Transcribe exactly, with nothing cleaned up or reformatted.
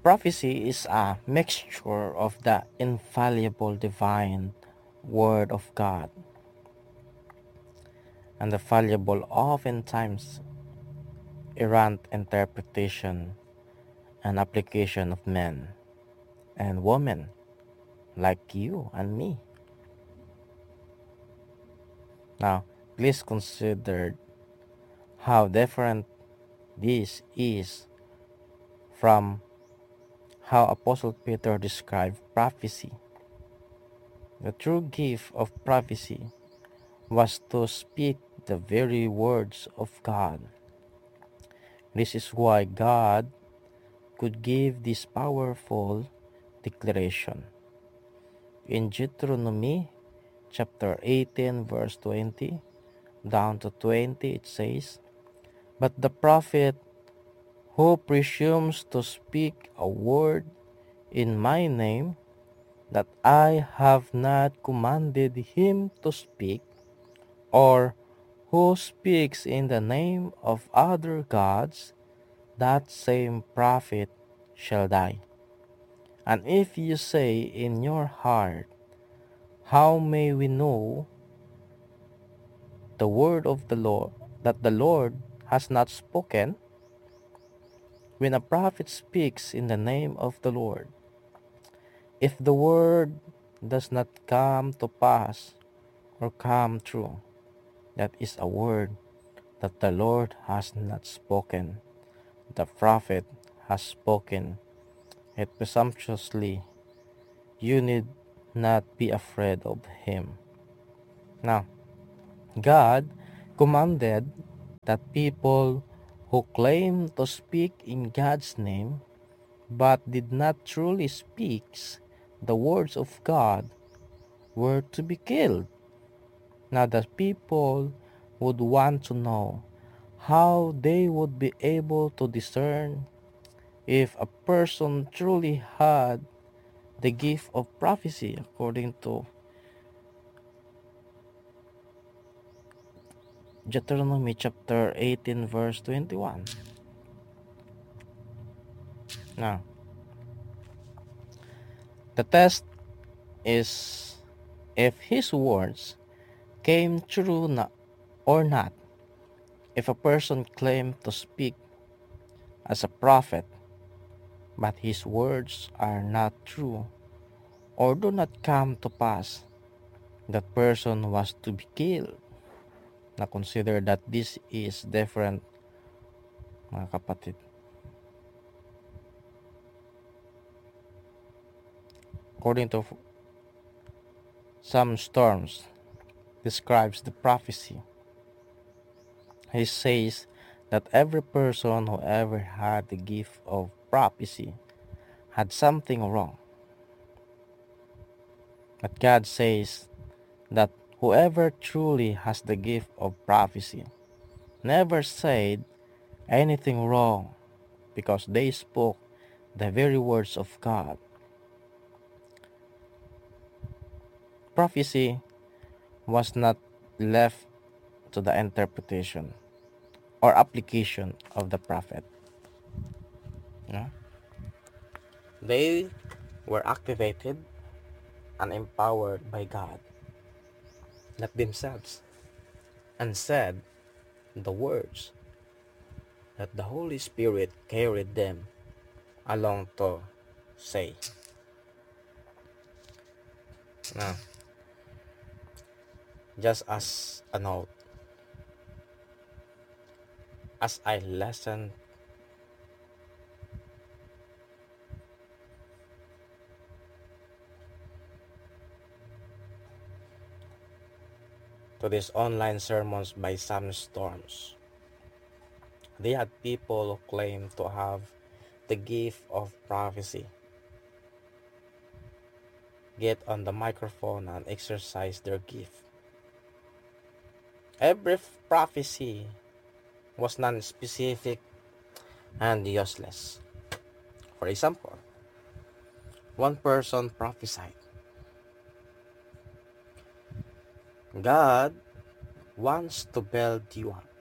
Prophecy is a mixture of the infallible divine Word of God and the fallible, oftentimes errant interpretation and application of men and women like you and me. Now, please consider how different this is from how Apostle Peter described prophecy. The true gift of prophecy was to speak the very words of God. This is why God could give this powerful declaration. In Deuteronomy chapter eighteen verse twenty down to twenty, it says, "But the prophet who presumes to speak a word in my name that I have not commanded him to speak, or who speaks in the name of other gods, that same prophet shall die. And if you say in your heart, how may we know the word of the Lord, that the Lord has not spoken? When a prophet speaks in the name of the Lord, if the word does not come to pass or come true, that is a word that the Lord has not spoken. The prophet has spoken it presumptuously. You need not be afraid of him." Now, God commanded that people who claim to speak in God's name but did not truly speak the words of God were to be killed. Now, the people would want to know how they would be able to discern if a person truly had the gift of prophecy, according to Deuteronomy chapter eighteen verse twenty-one. Now, the test is if his words came true or not. If a person claimed to speak as a prophet, but his words are not true or do not come to pass, that person was to be killed. Now consider that this is different, mga kapatid. According to some storms describes the prophecy, he says that every person who ever had the gift of prophecy had something wrong. But God says that whoever truly has the gift of prophecy never said anything wrong, because they spoke the very words of God. Prophecy was not left to the interpretation or application of the prophet. No? They were activated and empowered by God, not themselves, and said the words that the Holy Spirit carried them along to say. Now, just as a note, as I listened to these online sermons by some storms, they had people who claimed to have the gift of prophecy get on the microphone and exercise their gift. Every prophecy was non-specific and useless. For example, one person prophesied, "God wants to build you up.